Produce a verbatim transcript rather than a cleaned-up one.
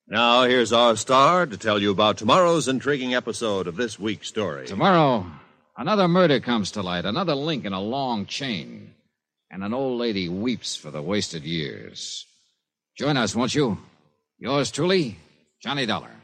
Now, here's our star to tell you about tomorrow's intriguing episode of this week's story. Tomorrow, another murder comes to light, another link in a long chain, and an old lady weeps for the wasted years. Join us, won't you? Yours truly, Johnny Dollar.